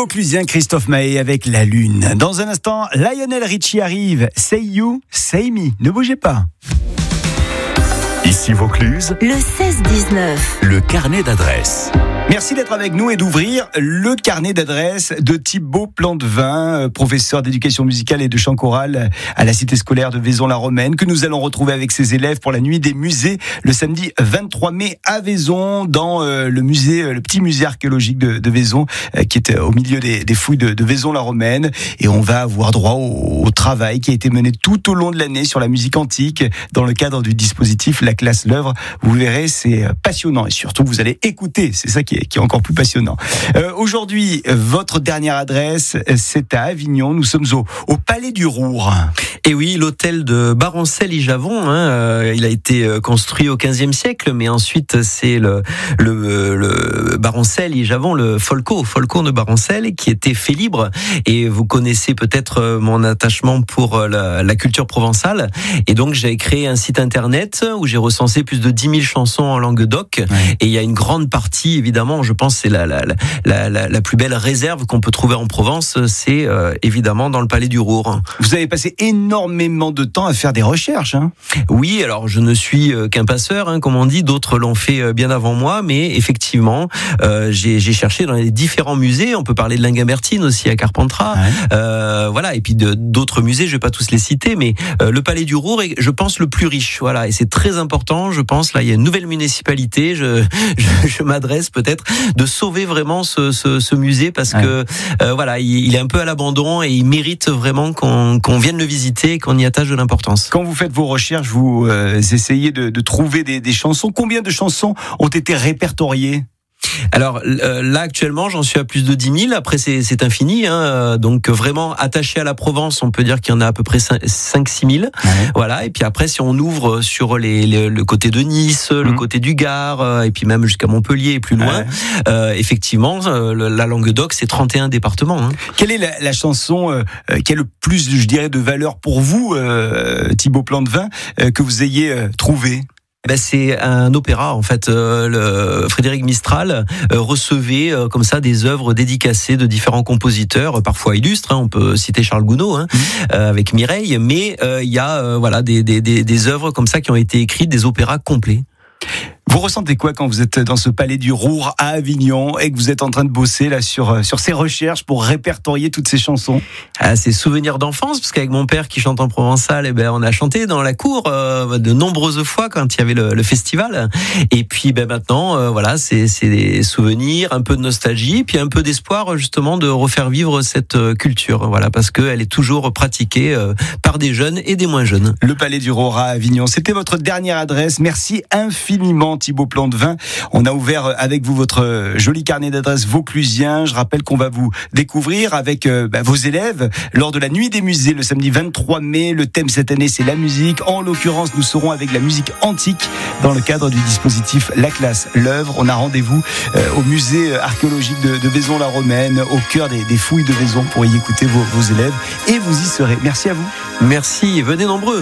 Vauclusien Christophe Mahé avec La Lune. Dans un instant, Lionel Richie arrive. Say You, Say Me. Ne bougez pas. Ici Vaucluse, le 16-19. le carnet d'adresses. Merci d'être avec nous et d'ouvrir le carnet d'adresses de Thibaut Plantevin, professeur d'éducation musicale et de chant choral à la cité scolaire de Vaison-la-Romaine, que nous allons retrouver avec ses élèves pour la nuit des musées le samedi 23 mai à Vaison, dans le petit musée archéologique de Vaison, qui est au milieu des fouilles de Vaison-la-Romaine. Et on va avoir droit au travail qui a été mené tout au long de l'année sur la musique antique dans le cadre du dispositif La Classe L'Œuvre. Vous verrez, c'est passionnant et surtout vous allez écouter, c'est ça qui est encore plus passionnant. Aujourd'hui, votre dernière adresse, c'est à Avignon. Nous sommes au Palais du Roure. Et oui, l'hôtel de Baroncel-y-Javon, il a été construit au XVe siècle, mais ensuite c'est le Baroncel-y-Javon, le Folco de Baroncel, qui était fait libre. Et vous connaissez peut-être mon attachement pour la culture provençale. Et donc j'ai créé un site internet où j'ai recensé plus de 10 000 chansons en Languedoc. Ouais. Et il y a une grande partie, évidemment, je pense c'est la plus belle réserve qu'on peut trouver en Provence, c'est évidemment dans le Palais du Roure. Vous avez passé énormément de temps à faire des recherches. Oui, alors je ne suis qu'un passeur, comme on dit, d'autres l'ont fait bien avant moi, mais effectivement, j'ai cherché dans les différents musées. On peut parler de Linguimbertine aussi à Carpentras, ouais. Voilà, et puis d'autres musées, je vais pas tous les citer, mais le Palais du Roure est, je pense, le plus riche. Voilà, et c'est très important. Je pense là, il y a une nouvelle municipalité. Je m'adresse peut-être de sauver vraiment ce musée parce que voilà, il est un peu à l'abandon et il mérite vraiment qu'on vienne le visiter et qu'on y attache de l'importance. Quand vous faites vos recherches, vous essayez de trouver des chansons. Combien de chansons ont été répertoriées ? Alors là actuellement j'en suis à plus de 10 000. Après c'est infini, donc vraiment attaché à la Provence, on peut dire qu'il y en a à peu près 5-6 000. Ouais. Voilà. Et puis après si on ouvre sur le côté de Nice, le côté du Gard, et puis même jusqu'à Montpellier et plus loin, effectivement la Languedoc c'est 31 départements. Quelle est la chanson qui a le plus, je dirais, de valeur pour vous, Thibaut Plantevin, que vous ayez trouvée ? C'est un opéra en fait. Frédéric Mistral recevait comme ça des œuvres dédicacées de différents compositeurs, parfois illustres. On peut citer Charles Gounod avec Mireille, mais il y a voilà des œuvres comme ça qui ont été écrites, des opéras complets. Vous ressentez quoi quand vous êtes dans ce Palais du Roure à Avignon et que vous êtes en train de bosser là sur ces recherches pour répertorier toutes ces chansons ? C'est souvenirs d'enfance, parce qu'avec mon père qui chante en provençal, on a chanté dans la cour de nombreuses fois quand il y avait le festival. Et puis maintenant, voilà, c'est des souvenirs, un peu de nostalgie, puis un peu d'espoir justement de refaire vivre cette culture. Voilà, parce qu'elle est toujours pratiquée par des jeunes et des moins jeunes. Le Palais du Roure à Avignon, c'était votre dernière adresse. Merci infiniment Thibaut Plantevin. On a ouvert avec vous votre joli carnet d'adresses vauclusien. Je rappelle qu'on va vous découvrir avec vos élèves lors de la nuit des musées le samedi 23 mai. Le thème cette année c'est la musique. En l'occurrence nous serons avec la musique antique dans le cadre du dispositif La Classe L'Œuvre. On a rendez-vous au musée archéologique de Vaison-la-Romaine, au cœur des fouilles de Vaison, pour y écouter vos élèves et vous y serez. Merci à vous. Merci, venez nombreux.